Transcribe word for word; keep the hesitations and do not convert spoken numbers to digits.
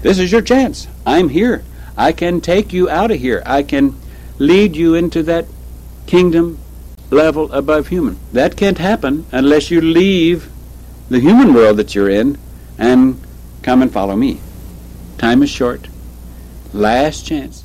This is your chance. I'm here. I can take you out of here. I can lead you into that kingdom level above human. That can't happen unless you leave the human world that you're in and come and follow me. Time is short. Last chance.